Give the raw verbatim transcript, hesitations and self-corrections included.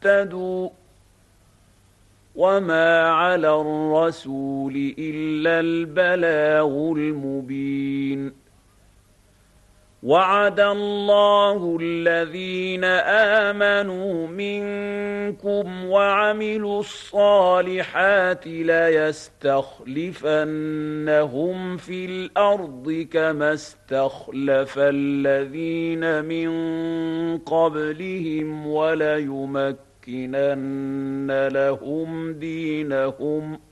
اهْتَدُوا وَمَا عَلَى الرَّسُولِ إِلَّا الْبَلَاغُ الْمُبِينُ وَعَدَ اللَّهُ الَّذِينَ آمَنُوا مِنكُمْ وَعَمِلُوا الصَّالِحَاتِ لَيَسْتَخْلِفَنَّهُمْ فِي الْأَرْضِ كَمَا اسْتَخْلَفَ الَّذِينَ مِن قَبْلِهِمْ وَلَيُمَكِّنَنَّ لَهُمْ دِينَهُمْ